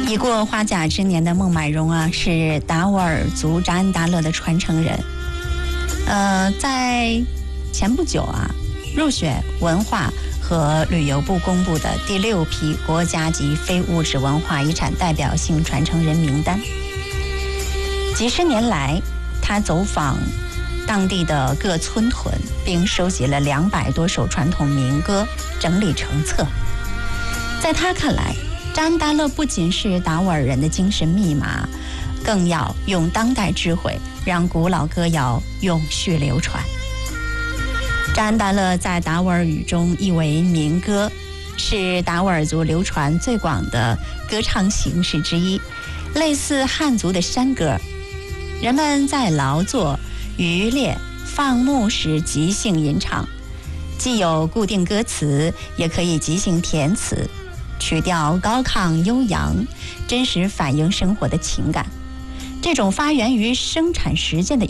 已过花甲之年的孟买荣啊，是达斡尔族扎恩达勒的传承人。在前不久啊，入选文化和旅游部公布的第6批国家级非物质文化遗产代表性传承人名单。几十年来，他走访当地的各村屯，并收集了200多首传统民歌，整理成册。在他看来，扎恩达勒不仅是达斡尔人的精神密码，更要用当代智慧让古老歌谣永续流传。扎恩达勒在达斡尔语中译为民歌，是达斡尔族流传最广的歌唱形式之一，类似汉族的山歌。人们在劳作、渔猎、放牧时即兴吟唱，既有固定歌词，也可以即兴填词，曲调高亢悠扬，真实反映生活的情感。这种发源于生产实践的